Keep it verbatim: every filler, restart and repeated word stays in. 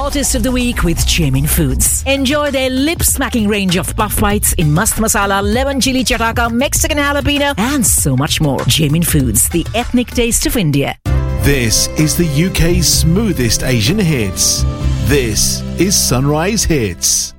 Hottest of the week with Jamin Foods. Enjoy their lip-smacking range of puff bites in mast masala, lemon chili chataka, Mexican jalapeno, and so much more. Jamin Foods, the ethnic taste of India. This is the U K's smoothest Asian hits. This is Sunrise Hits.